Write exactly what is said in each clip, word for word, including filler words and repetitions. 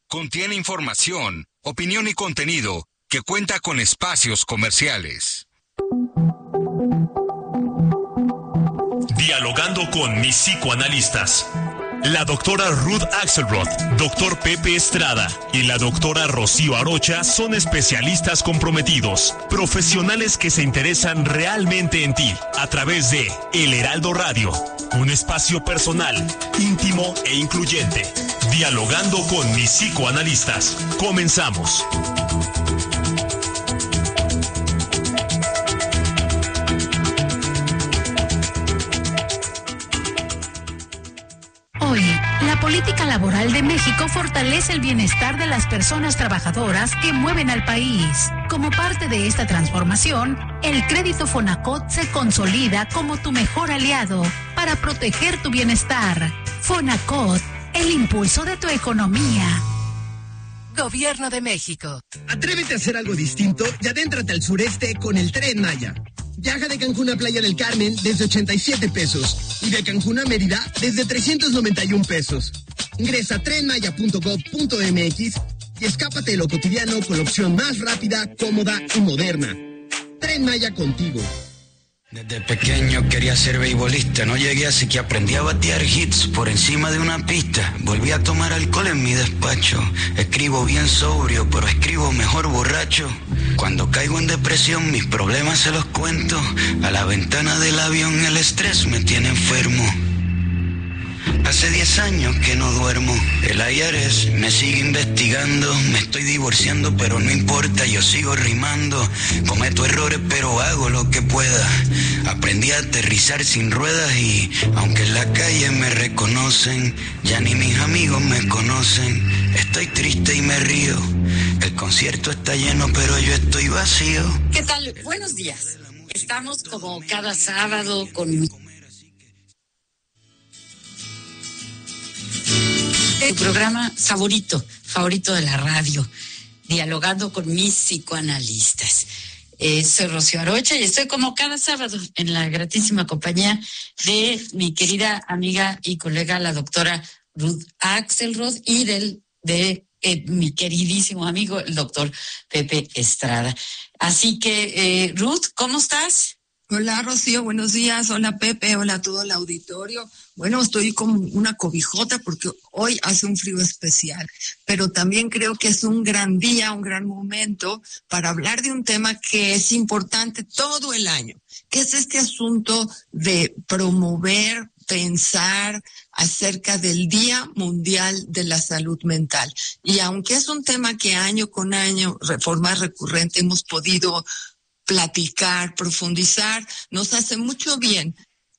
contiene información, opinión y contenido que cuenta con espacios comerciales. Dialogando con mis psicoanalistas. La doctora Ruth Axelrod, doctor Pepe Estrada y la doctora Rocío Arocha son especialistas comprometidos, profesionales que se interesan realmente en ti a través de El Heraldo Radio, un espacio personal, íntimo e incluyente. Dialogando con mis psicoanalistas. Comenzamos. Hoy, la política laboral de México fortalece el bienestar de las personas trabajadoras que mueven al país. Como parte de esta transformación, el crédito Fonacot se consolida como tu mejor aliado para proteger tu bienestar. Fonacot, el impulso de tu economía. Gobierno de México. Atrévete a hacer algo distinto y adéntrate al sureste con el Tren Maya. Viaja de Cancún a Playa del Carmen desde ochenta y siete pesos y de Cancún a Mérida desde trescientos noventa y un pesos. Ingresa a tren maya punto gob punto eme equis y escápate de lo cotidiano con la opción más rápida, cómoda y moderna. Tren Maya contigo. Desde pequeño quería ser beisbolista, no llegué así que aprendí a batear hits por encima de una pista. Volví a tomar alcohol en mi despacho, escribo bien sobrio, pero escribo mejor borracho. Cuando caigo en depresión mis problemas se los cuento, a la ventana del avión el estrés me tiene enfermo. Hace diez años que no duermo, el I R S me sigue investigando, me estoy divorciando pero no importa, yo sigo rimando, cometo errores pero hago lo que pueda, aprendí a aterrizar sin ruedas y aunque en la calle me reconocen, ya ni mis amigos me conocen, estoy triste y me río, el concierto está lleno pero yo estoy vacío. ¿Qué tal? Buenos días, estamos como cada sábado con tu programa favorito, favorito de la radio, dialogando con mis psicoanalistas. Eh, soy Rocío Arocha y estoy como cada sábado en la gratísima compañía de mi querida amiga y colega, la doctora Ruth Axelrod, y del de eh, mi queridísimo amigo, el doctor Pepe Estrada. Así que, eh, Ruth, ¿cómo estás? Hola, Rocío, buenos días. Hola, Pepe. Hola a todo el auditorio. Bueno, estoy con una cobijota porque hoy hace un frío especial, pero también creo que es un gran día, un gran momento para hablar de un tema que es importante todo el año, que es este asunto de promover, pensar acerca del Día Mundial de la Salud Mental. Y aunque es un tema que año con año, de forma recurrente, hemos podido platicar, profundizar, nos hace mucho bien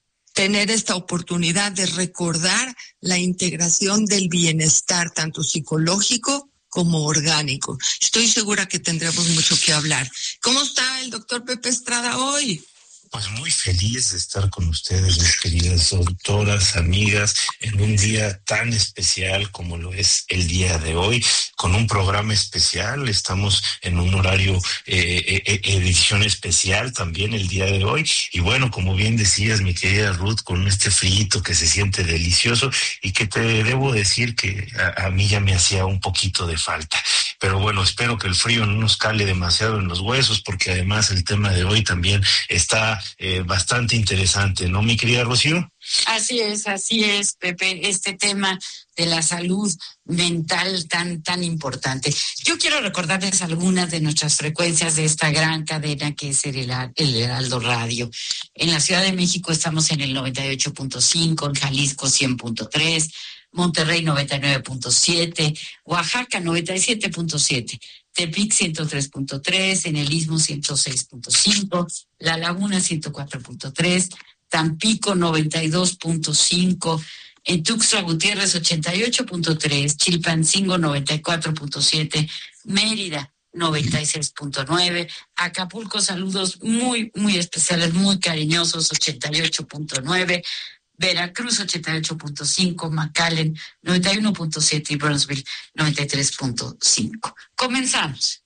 tener esta oportunidad de recordar la integración del bienestar, tanto psicológico como orgánico. Estoy segura que tendremos mucho que hablar. ¿Cómo está el doctor Pepe Estrada hoy? Pues muy feliz de estar con ustedes, mis queridas doctoras, amigas, en un día tan especial como lo es el día de hoy, con un programa especial. Estamos en un horario, eh, eh, edición especial también el día de hoy. Y bueno, como bien decías, mi querida Ruth, con este frío que se siente delicioso y que te debo decir que a, a mí ya me hacía un poquito de falta. Pero bueno, espero que el frío no nos cale demasiado en los huesos, porque además el tema de hoy también está Eh, bastante interesante, ¿no, mi querida Rocío? Así es, así es, Pepe, este tema de la salud mental tan, tan importante. Yo quiero recordarles algunas de nuestras frecuencias de esta gran cadena que es el, el Heraldo Radio. En la Ciudad de México estamos en el noventa y ocho punto cinco, en Jalisco cien punto tres, Monterrey noventa y nueve punto siete, Oaxaca noventa y siete punto siete, Tepic ciento tres punto tres, en el Istmo ciento seis punto cinco, La Laguna ciento cuatro punto tres, Tampico noventa y dos punto cinco, en Tuxtla Gutiérrez ochenta y ocho punto tres, Chilpancingo noventa y cuatro punto siete, Mérida noventa y seis punto nueve, Acapulco saludos muy, muy especiales, muy cariñosos, ochenta y ocho punto nueve, Veracruz ochenta y ocho punto cinco, McAllen noventa y uno punto siete y Brownsville noventa y tres punto cinco. Comenzamos.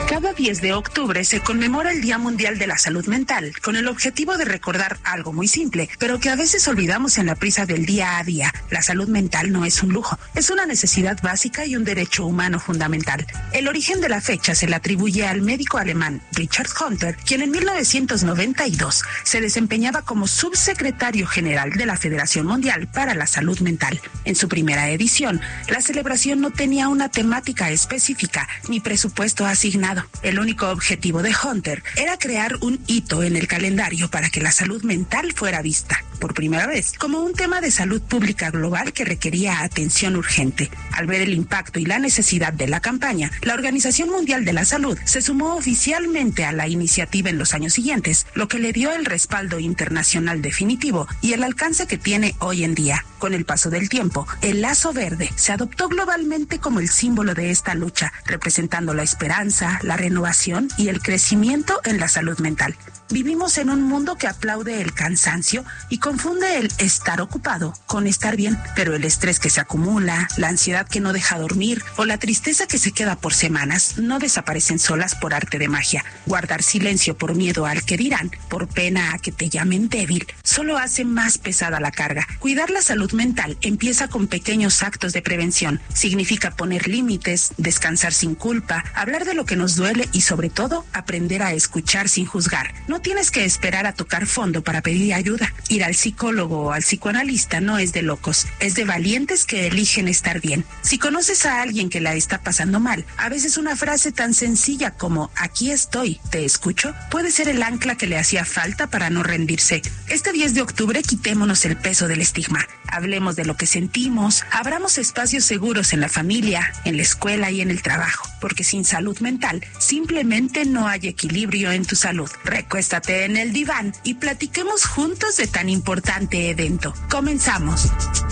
Cada diez de octubre se conmemora el Día Mundial de la Salud Mental, con el objetivo de recordar algo muy simple, pero que a veces olvidamos en la prisa del día a día. La salud mental no es un lujo, es una necesidad básica y un derecho humano fundamental. El origen de la fecha se le atribuye al médico alemán Richard Hunter, quien en mil novecientos noventa y dos se desempeñaba como subsecretario general de la Federación Mundial para la Salud Mental. En su primera edición, la celebración no tenía una temática específica ni presupuesto asignado. El único objetivo de Hunter era crear un hito en el calendario para que la salud mental fuera vista, por primera vez, como un tema de salud pública global que requería atención urgente. Al ver el impacto y la necesidad de la campaña, la Organización Mundial de la Salud se sumó oficialmente a la iniciativa en los años siguientes, lo que le dio el respaldo internacional definitivo y el alcance que tiene hoy en día. Con el paso del tiempo, el lazo verde se adoptó globalmente como el símbolo de esta lucha, representando la esperanza, la renovación y el crecimiento en la salud mental. Vivimos en un mundo que aplaude el cansancio y confunde el estar ocupado con estar bien, pero el estrés que se acumula, la ansiedad que no deja dormir o la tristeza que se queda por semanas no desaparecen solas por arte de magia. Guardar silencio por miedo al que dirán, por pena a que te llamen débil, solo hace más pesada la carga. Cuidar la salud mental empieza con pequeños actos de prevención. Significa poner límites, descansar sin culpa, hablar de lo que nos duele y sobre todo aprender a escuchar sin juzgar. No tienes que esperar a tocar fondo para pedir ayuda. Ir al psicólogo o al psicoanalista no es de locos, es de valientes que eligen estar bien. Si conoces a alguien que la está pasando mal, a veces una frase tan sencilla como "aquí estoy, te escucho", puede ser el ancla que le hacía falta para no rendirse. Este diez de octubre quitémonos el peso del estigma. Hablemos de lo que sentimos, abramos espacios seguros en la familia, en la escuela y en el trabajo, porque sin salud mental simplemente no hay equilibrio en tu salud. Recuéstate en el diván y platiquemos juntos de tan importante evento. Comenzamos.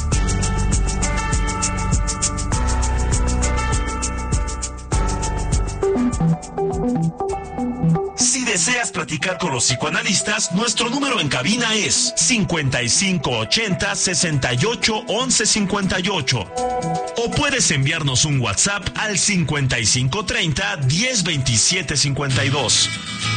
Si deseas platicar con los psicoanalistas, nuestro número en cabina es cincuenta y cinco ochenta sesenta y ocho once cincuenta y ocho. O puedes enviarnos un WhatsApp al cincuenta y cinco treinta diez veintisiete cincuenta y dos.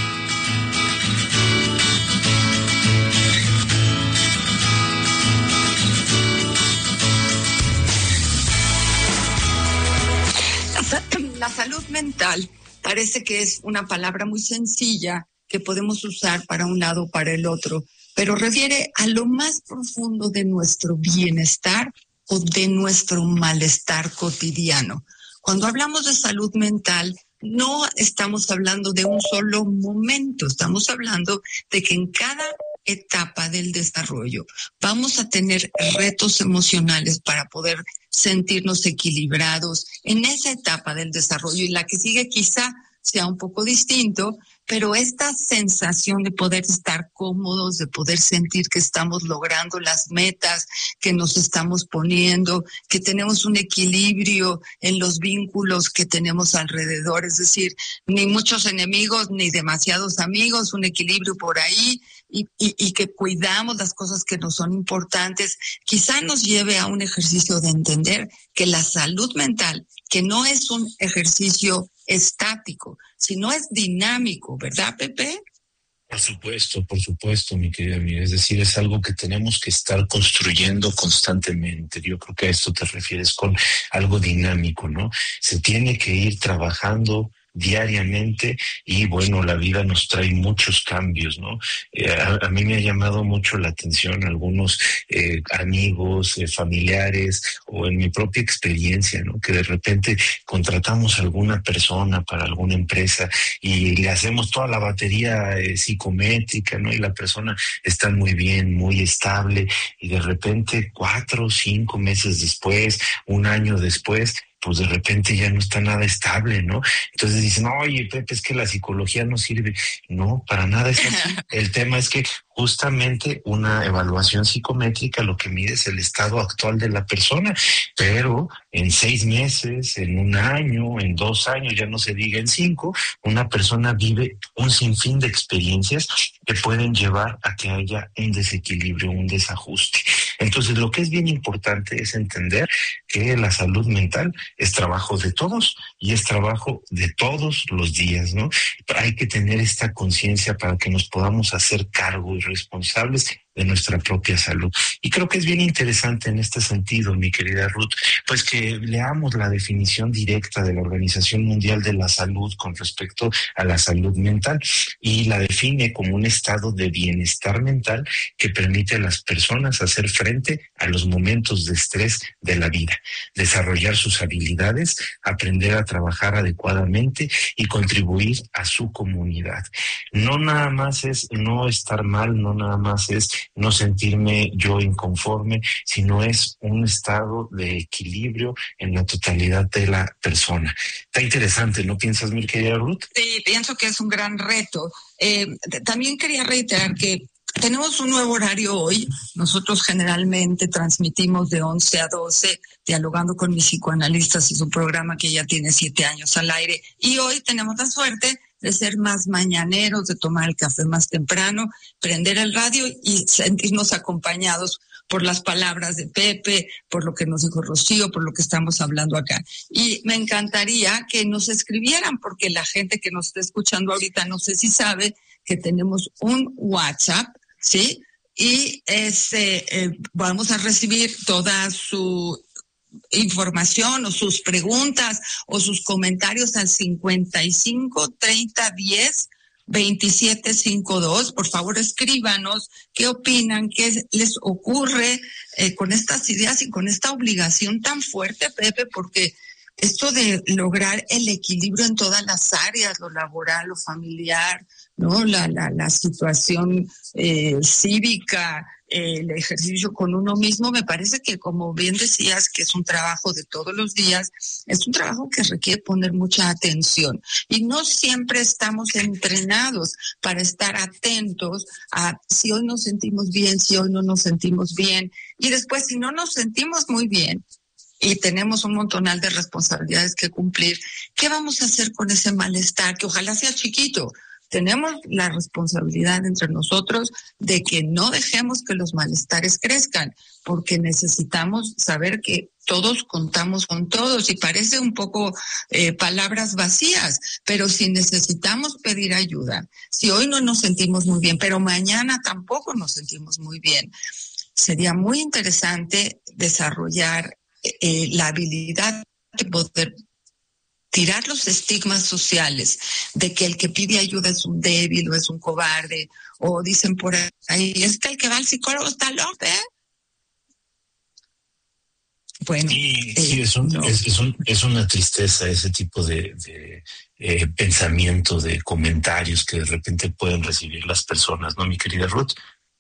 La salud mental parece que es una palabra muy sencilla que podemos usar para un lado o para el otro, pero refiere a lo más profundo de nuestro bienestar o de nuestro malestar cotidiano. Cuando hablamos de salud mental, no estamos hablando de un solo momento, estamos hablando de que en cada etapa del desarrollo vamos a tener retos emocionales para poder sentirnos equilibrados en esa etapa del desarrollo, y la que sigue quizá sea un poco distinto, pero esta sensación de poder estar cómodos, de poder sentir que estamos logrando las metas que nos estamos poniendo, que tenemos un equilibrio en los vínculos que tenemos alrededor, es decir, ni muchos enemigos ni demasiados amigos, un equilibrio por ahí, y, y, y que cuidamos las cosas que nos son importantes, quizá nos lleve a un ejercicio de entender que la salud mental, que no es un ejercicio estático, sino es dinámico, ¿verdad, Pepe? Por supuesto, por supuesto, mi querida amiga. Es decir, es algo que tenemos que estar construyendo constantemente. Yo creo que a esto te refieres con algo dinámico, ¿no? Se tiene que ir trabajando diariamente y bueno, la vida nos trae muchos cambios, ¿no? Eh, a, a mí me ha llamado mucho la atención algunos eh, amigos, eh, familiares o en mi propia experiencia, ¿no? Que de repente contratamos a alguna persona para alguna empresa y le hacemos toda la batería eh, psicométrica, ¿no? Y la persona está muy bien, muy estable y de repente cuatro o cinco meses después, un año después, pues de repente ya no está nada estable, ¿no? Entonces dicen, oye, Pepe, es que la psicología no sirve. No, para nada es así. El tema es que justamente una evaluación psicométrica lo que mide es el estado actual de la persona, pero en seis meses, en un año, en dos años, ya no se diga en cinco, una persona vive un sinfín de experiencias que pueden llevar a que haya un desequilibrio, un desajuste. Entonces, lo que es bien importante es entender que la salud mental es trabajo de todos y es trabajo de todos los días, ¿no? Hay que tener esta conciencia para que nos podamos hacer cargo y responsables de nuestra propia salud. Y creo que es bien interesante en este sentido, mi querida Ruth, pues que leamos la definición directa de la Organización Mundial de la Salud con respecto a la salud mental, y la define como un estado de bienestar mental que permite a las personas hacer frente a los momentos de estrés de la vida, desarrollar sus habilidades, aprender a trabajar adecuadamente y contribuir a su comunidad. No nada más es no estar mal, no nada más es no sentirme yo inconforme, sino es un estado de equilibrio en la totalidad de la persona. Está interesante, ¿no piensas, mi querida Ruth? Sí, pienso que es un gran reto. Eh, también quería reiterar que tenemos un nuevo horario hoy. Nosotros generalmente transmitimos de once a doce, dialogando con mis psicoanalistas. Es un programa que ya tiene siete años al aire. Y hoy tenemos la suerte de ser más mañaneros, de tomar el café más temprano, prender el radio y sentirnos acompañados por las palabras de Pepe, por lo que nos dijo Rocío, por lo que estamos hablando acá. Y me encantaría que nos escribieran, porque la gente que nos está escuchando ahorita no sé si sabe que tenemos un WhatsApp, ¿sí? Y ese, eh, vamos a recibir toda su información o sus preguntas o sus comentarios al cincuenta y cinco, treinta, diez, veintisiete cincuenta y dos. Por favor, escríbanos qué opinan, qué les ocurre eh, con estas ideas y con esta obligación tan fuerte, Pepe, porque esto de lograr el equilibrio en todas las áreas, lo laboral, lo familiar, ¿no? La, la, la situación eh, cívica, eh, el ejercicio con uno mismo, me parece que, como bien decías, que es un trabajo de todos los días, es un trabajo que requiere poner mucha atención. Y no siempre estamos entrenados para estar atentos a si hoy nos sentimos bien, si hoy no nos sentimos bien. Y después, si no nos sentimos muy bien, y tenemos un montonal de responsabilidades que cumplir, ¿qué vamos a hacer con ese malestar? Que ojalá sea chiquito. Tenemos la responsabilidad entre nosotros de que no dejemos que los malestares crezcan, porque necesitamos saber que todos contamos con todos, y parece un poco eh, palabras vacías, pero si necesitamos pedir ayuda, si hoy no nos sentimos muy bien, pero mañana tampoco nos sentimos muy bien, sería muy interesante desarrollar Eh, la habilidad de poder tirar los estigmas sociales de que el que pide ayuda es un débil o es un cobarde, o dicen por ahí, es que el que va al psicólogo está loco, ¿eh? Bueno, sí, eh, sí es, un, no. es, es, un, es una tristeza ese tipo de, de eh, pensamiento, de comentarios que de repente pueden recibir las personas, ¿no, mi querida Ruth?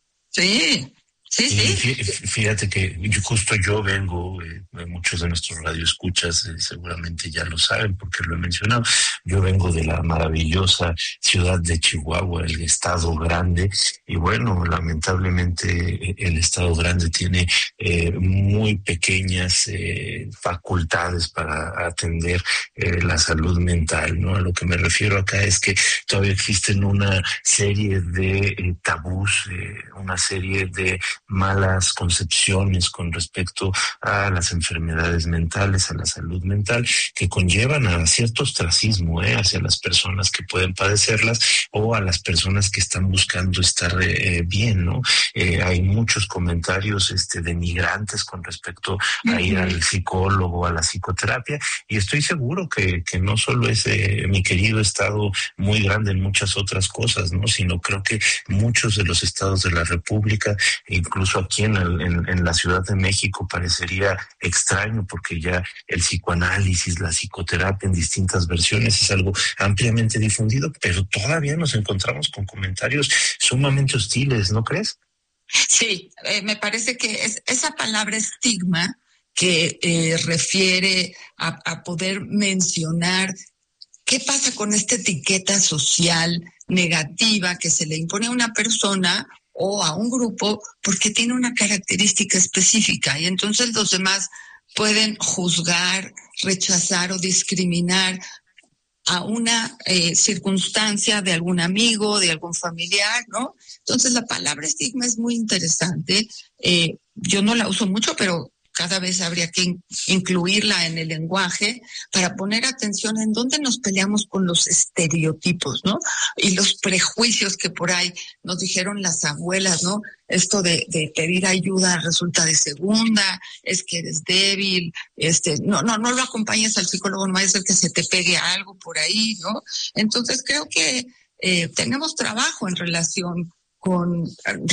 Sí. Sí, sí. Fíjate que yo, justo yo vengo, eh, muchos de nuestros radioescuchas eh, seguramente ya lo saben porque lo he mencionado, yo vengo de la maravillosa ciudad de Chihuahua, el estado grande, y bueno, lamentablemente eh, el estado grande tiene eh, muy pequeñas eh, facultades para atender eh, la salud mental, ¿no? A lo que me refiero acá es que todavía existen una serie de eh, tabús, eh, una serie de malas concepciones con respecto a las enfermedades mentales, a la salud mental, que conllevan a cierto ostracismo eh, hacia las personas que pueden padecerlas o a las personas que están buscando estar eh, bien, ¿no? Eh, hay muchos comentarios este, denigrantes con respecto a ir al psicólogo, a la psicoterapia, y estoy seguro que, que no solo es eh, mi querido estado muy grande en muchas otras cosas, ¿no? Sino creo que muchos de los estados de la República, incluso aquí en, el, en, en la Ciudad de México, parecería extraño porque ya el psicoanálisis, la psicoterapia en distintas versiones es algo ampliamente difundido, pero todavía nos encontramos con comentarios sumamente hostiles, ¿no crees? Sí, eh, me parece que es esa palabra estigma que eh, refiere a, a poder mencionar qué pasa con esta etiqueta social negativa que se le impone a una persona o a un grupo porque tiene una característica específica, y entonces los demás pueden juzgar, rechazar o discriminar a una eh, circunstancia de algún amigo, de algún familiar, ¿no? Entonces la palabra estigma es muy interesante. Eh, yo no la uso mucho, pero cada vez habría que in- incluirla en el lenguaje para poner atención en dónde nos peleamos con los estereotipos, ¿no? Y los prejuicios que por ahí nos dijeron las abuelas, ¿no? Esto de, de pedir ayuda resulta de segunda, es que eres débil, este, no, no, no lo acompañes al psicólogo, no es el que se te pegue algo por ahí, ¿no? Entonces creo que eh, tenemos trabajo en relación con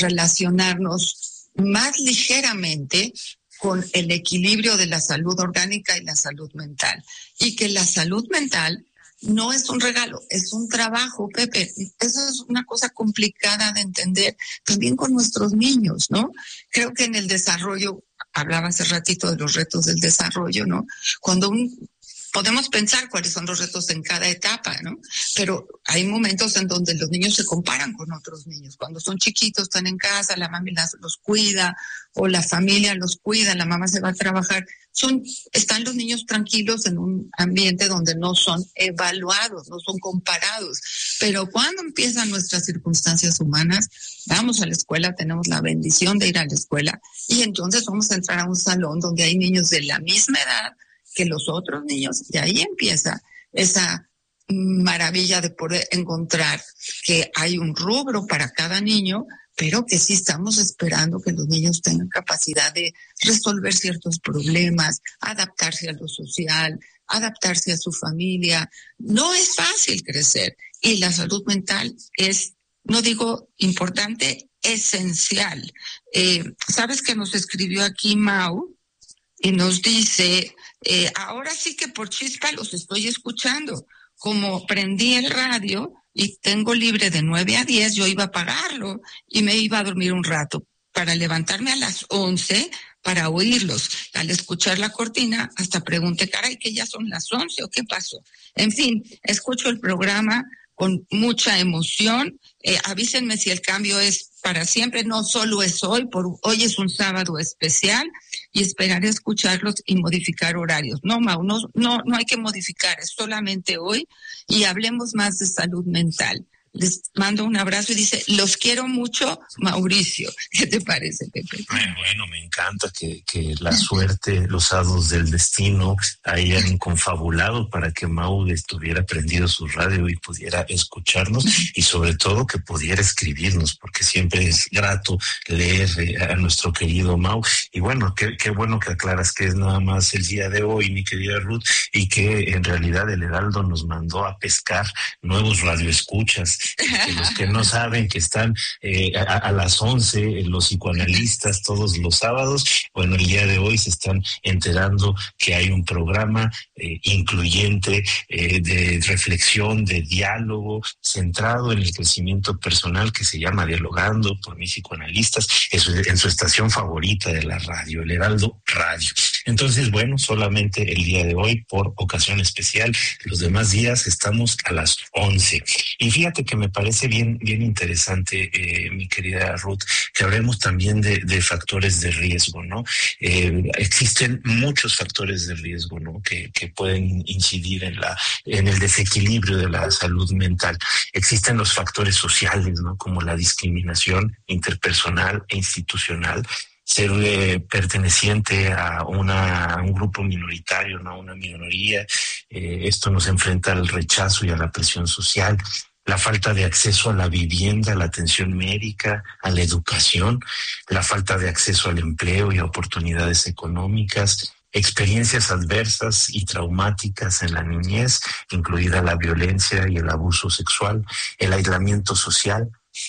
relacionarnos más ligeramente con el equilibrio de la salud orgánica y la salud mental. Y que la salud mental no es un regalo, es un trabajo, Pepe. Eso es una cosa complicada de entender también con nuestros niños, ¿no? Creo que en el desarrollo, hablaba hace ratito de los retos del desarrollo, ¿no? Cuando un podemos pensar cuáles son los retos en cada etapa, ¿no? Pero hay momentos en donde los niños se comparan con otros niños. Cuando son chiquitos, están en casa, la mami las, los cuida, o la familia los cuida, la mamá se va a trabajar. Son, están los niños tranquilos en un ambiente donde no son evaluados, no son comparados. Pero cuando empiezan nuestras circunstancias humanas, vamos a la escuela, tenemos la bendición de ir a la escuela, y entonces vamos a entrar a un salón donde hay niños de la misma edad que los otros niños, y ahí empieza esa maravilla de poder encontrar que hay un rubro para cada niño, pero que sí estamos esperando que los niños tengan capacidad de resolver ciertos problemas, adaptarse a lo social, adaptarse a su familia. No es fácil crecer, y la salud mental es, no digo importante, esencial. Eh, ¿Sabes que nos escribió aquí Mau? Y nos dice, eh, ahora sí que por chispa los estoy escuchando. Como prendí el radio y tengo libre de nueve a diez, yo iba a apagarlo y me iba a dormir un rato para levantarme a las once para oírlos. Al escuchar la cortina, hasta pregunté, caray, ¿que ya son las once o qué pasó? En fin, escucho el programa con mucha emoción. Eh, avísenme si el cambio es para siempre, no solo es hoy, por hoy es un sábado especial, y esperaré escucharlos y modificar horarios. No, Mau, no, no, no hay que modificar, es solamente hoy, y hablemos más de salud mental. Les mando un abrazo y dice, los quiero mucho, Mauricio. ¿Qué te parece, Pepe? Bueno, me encanta que, que la suerte, los hados del destino hayan confabulado para que Mau estuviera prendido su radio y pudiera escucharnos, y sobre todo que pudiera escribirnos, porque siempre es grato leer a nuestro querido Mau. Y bueno, qué, qué bueno que aclaras que es nada más el día de hoy, mi querida Ruth, y que en realidad el Heraldo nos mandó a pescar nuevos radioescuchas. Que los que no saben que están eh, a, a las once, los psicoanalistas todos los sábados, bueno, el día de hoy se están enterando que hay un programa eh, incluyente eh, de reflexión, de diálogo, centrado en el crecimiento personal, que se llama Dialogando por mis psicoanalistas, eso, en su estación favorita de la radio, el Heraldo Radio. Entonces, bueno, solamente el día de hoy, por ocasión especial, los demás días estamos a las once. Y fíjate que me parece bien, bien interesante, eh, mi querida Ruth, que hablemos también de, de factores de riesgo, ¿no? Eh, existen muchos factores de riesgo, ¿no? Que, que pueden incidir en la, en el desequilibrio de la salud mental. Existen los factores sociales, ¿no? Como la discriminación interpersonal e institucional, ser eh, perteneciente a, una, a un grupo minoritario, no a una minoría. Eh, esto nos enfrenta al rechazo y a la presión social. La falta de acceso a la vivienda, a la atención médica, a la educación, la falta de acceso al empleo y a oportunidades económicas, experiencias adversas y traumáticas en la niñez, incluida la violencia y el abuso sexual, el aislamiento social,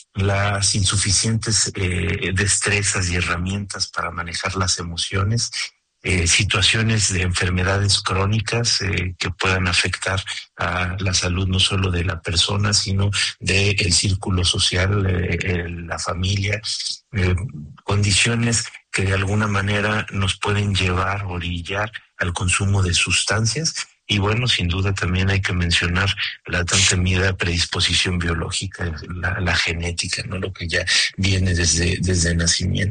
las insuficientes eh, destrezas y herramientas para manejar las emociones, Eh, situaciones de enfermedades crónicas eh, que puedan afectar a la salud no solo de la persona, sino del círculo social, eh, eh, la familia, eh, condiciones que de alguna manera nos pueden llevar, orillar al consumo de sustancias. Y bueno, sin duda también hay que mencionar la tan temida predisposición biológica, la, la genética, ¿no? Lo que ya viene desde, desde el nacimiento.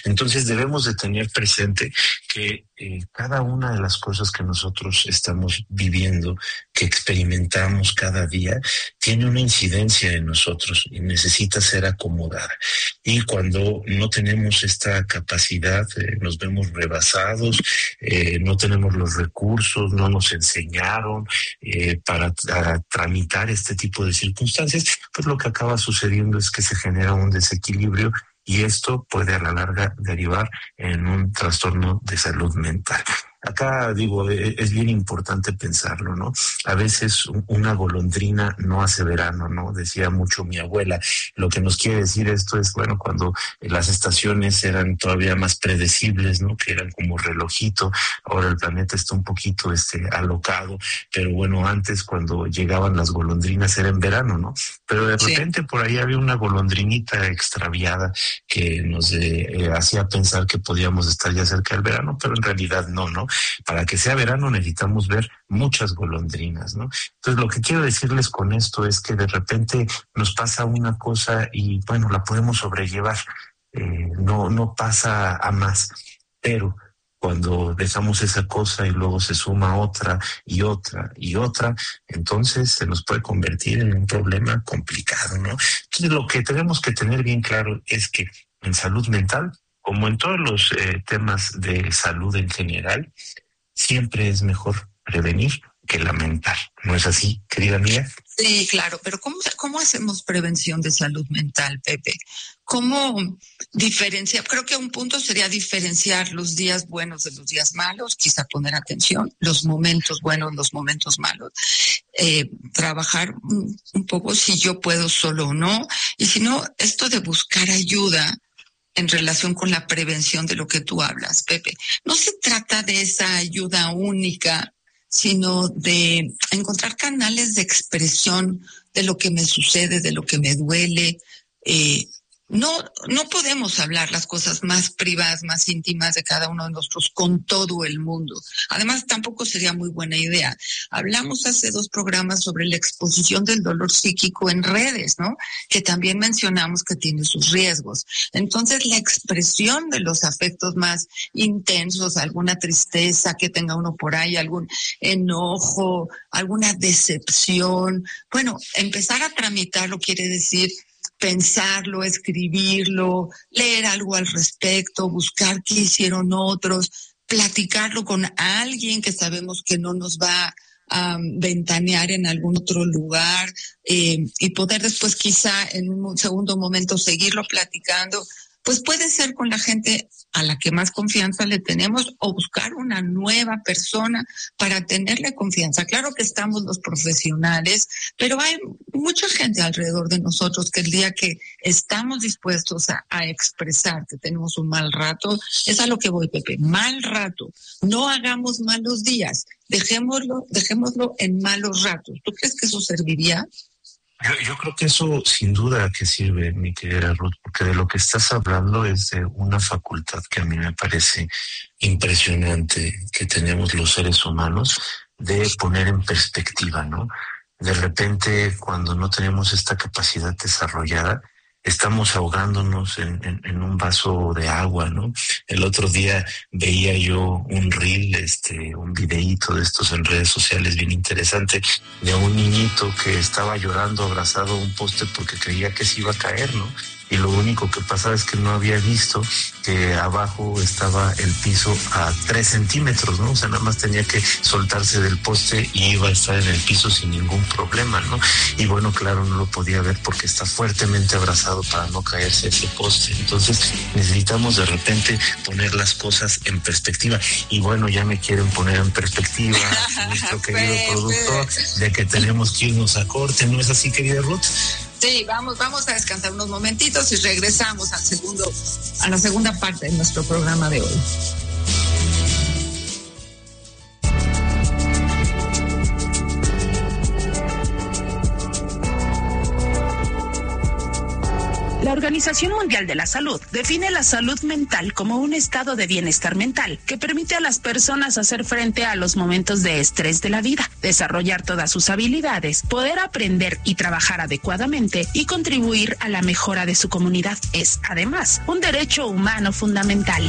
Entonces debemos de tener presente que eh, cada una de las cosas que nosotros estamos viviendo, que experimentamos cada día, tiene una incidencia en nosotros y necesita ser acomodada. Y cuando no tenemos esta capacidad, eh, nos vemos rebasados, eh, no tenemos los recursos, no nos enseñaron eh, para tra- tramitar este tipo de circunstancias, pues lo que acaba sucediendo es que se genera un desequilibrio y esto puede a la larga derivar en un trastorno de salud mental. Acá, digo, es bien importante pensarlo, ¿no? A veces una golondrina no hace verano, ¿no? Decía mucho mi abuela. Lo que nos quiere decir esto es, bueno, cuando las estaciones eran todavía más predecibles, ¿no? Que eran como relojito. Ahora el planeta está un poquito este, alocado, pero bueno, antes cuando llegaban las golondrinas era en verano, ¿no? Pero de repente sí. Por ahí había una golondrinita extraviada que nos eh, eh, hacía pensar que podíamos estar ya cerca del verano, pero en realidad no, ¿no? Para que sea verano necesitamos ver muchas golondrinas, ¿no? Entonces lo que quiero decirles con esto es que de repente nos pasa una cosa y bueno, la podemos sobrellevar, eh, no, no pasa a más, pero cuando dejamos esa cosa y luego se suma otra y otra y otra, entonces se nos puede convertir en un problema complicado, ¿no? Entonces lo que tenemos que tener bien claro es que en salud mental, como en todos los eh, temas de salud en general, siempre es mejor prevenir que lamentar. ¿No es así, querida amiga? Sí, claro, pero ¿cómo, cómo hacemos prevención de salud mental, Pepe? ¿Cómo diferenciar? Creo que un punto sería diferenciar los días buenos de los días malos, quizá poner atención, los momentos buenos, los momentos malos, eh, trabajar un, un poco si yo puedo solo o no, y si no, esto de buscar ayuda en relación con la prevención de lo que tú hablas, Pepe. No se trata de esa ayuda única, sino de encontrar canales de expresión de lo que me sucede, de lo que me duele. Eh, no, no podemos hablar las cosas más privadas, más íntimas de cada uno de nosotros con todo el mundo. Además, tampoco sería muy buena idea. Hablamos hace dos programas sobre la exposición del dolor psíquico en redes, ¿no? Que también mencionamos que tiene sus riesgos. Entonces, la expresión de los afectos más intensos, alguna tristeza que tenga uno por ahí, algún enojo, alguna decepción. Bueno, empezar a tramitarlo quiere decir pensarlo, escribirlo, leer algo al respecto, buscar qué hicieron otros, platicarlo con alguien que sabemos que no nos va a um, ventanear en algún otro lugar, eh, y poder después quizá en un segundo momento seguirlo platicando. Pues puede ser con la gente a la que más confianza le tenemos o buscar una nueva persona para tenerle confianza. Claro que estamos los profesionales, pero hay mucha gente alrededor de nosotros que el día que estamos dispuestos a, a expresar que tenemos un mal rato, es a lo que voy, Pepe, mal rato. No hagamos malos días, dejémoslo, dejémoslo en malos ratos. ¿Tú crees que eso serviría? Yo, yo creo que eso sin duda que sirve, mi querida Ruth, porque de lo que estás hablando es de una facultad que a mí me parece impresionante que tenemos los seres humanos de poner en perspectiva, ¿no? De repente, cuando no tenemos esta capacidad desarrollada, estamos ahogándonos en, en, en un vaso de agua, ¿no? El otro día veía yo un reel, este, un videíto de estos en redes sociales bien interesante, de un niñito que estaba llorando abrazado a un poste porque creía que se iba a caer, ¿no? Y lo único que pasaba es que no había visto que abajo estaba el piso a tres centímetros, ¿no? O sea, nada más tenía que soltarse del poste y iba a estar en el piso sin ningún problema, ¿no? Y bueno, claro, no lo podía ver porque está fuertemente abrazado para no caerse ese poste. Entonces, necesitamos de repente poner las cosas en perspectiva. Y bueno, ya me quieren poner en perspectiva, nuestro querido productor, de que tenemos que irnos a corte. ¿No es así, querida Ruth? Sí, vamos, vamos a descansar unos momentitos y regresamos al segundo, a la segunda parte de nuestro programa de hoy. La Organización Mundial de la Salud define la salud mental como un estado de bienestar mental que permite a las personas hacer frente a los momentos de estrés de la vida, desarrollar todas sus habilidades, poder aprender y trabajar adecuadamente y contribuir a la mejora de su comunidad. Es, además, un derecho humano fundamental.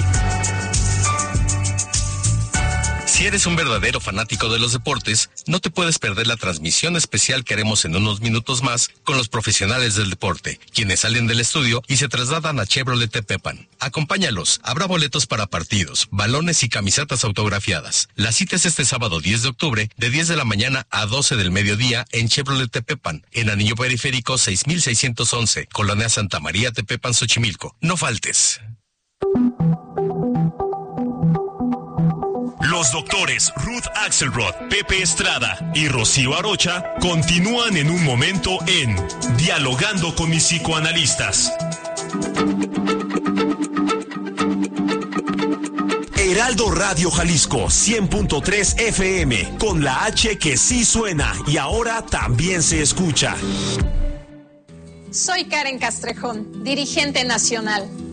Si eres un verdadero fanático de los deportes, no te puedes perder la transmisión especial que haremos en unos minutos más con los profesionales del deporte, quienes salen del estudio y se trasladan a Chevrolet Tepepan. Acompáñalos, habrá boletos para partidos, balones y camisetas autografiadas. La cita es este sábado diez de octubre, de diez de la mañana a doce del mediodía en Chevrolet Tepepan, en Anillo Periférico seis mil seiscientos once, Colonia Santa María, Tepepan, Xochimilco. No faltes. Los doctores Ruth Axelrod, Pepe Estrada y Rocío Arocha continúan en un momento en Dialogando con mis psicoanalistas. Heraldo Radio Jalisco cien punto tres F M, con la H que sí suena y ahora también se escucha. Soy Karen Castrejón, dirigente nacional.